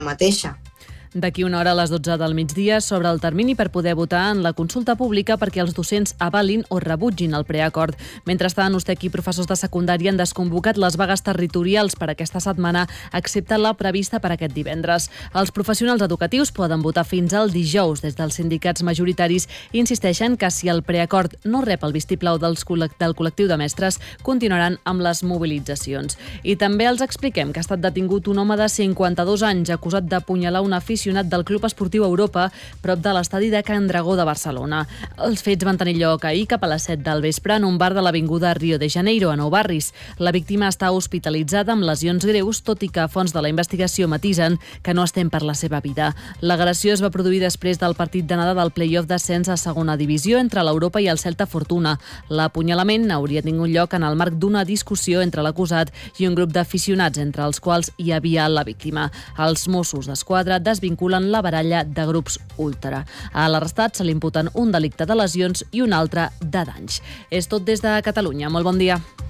mateixa. D'aquí una hora a les 12 del migdia s'obre el termini per poder votar en la consulta pública perquè els docents avalin o rebutgin el preacord. Mentrestant, USTEC i professors de secundària han desconvocat les vagues territorials per aquesta setmana, excepte la prevista per aquest divendres. Els professionals educatius poden votar fins al dijous. Des dels sindicats majoritaris insisteixen que si el preacord no rep el vistiplau del col·lectiu de mestres, continuaran amb les mobilitzacions. I també els expliquem que ha estat detingut un home de 52 anys acusat d'apunyalar un aficionat del Club Esportiu Europa prop de l'estadi de Can Dragó de Barcelona. Els fets van tenir lloc ahir cap a les 7 del vespre en un bar de l'avinguda Rio de Janeiro, a Nou Barris. La víctima està hospitalitzada amb lesions greus, tot i que fonts de la investigació matisen que no es tem per la seva vida. L'agressió es va produir després del partit d'anada del play-off d'ascens a segona divisió entre l'Europa i el Celta Fortuna. L'apunyalament hauria tingut lloc en el marc d'una discussió entre l'acusat i un grup d'aficionats, entre els quals hi havia la víctima. Els Mossos d'Esquadra desvinculen la baralla de grups ultra. A l'arrestat se li imputen un delicte de lesions i un altre de danys. És tot des de Catalunya. Molt bon dia.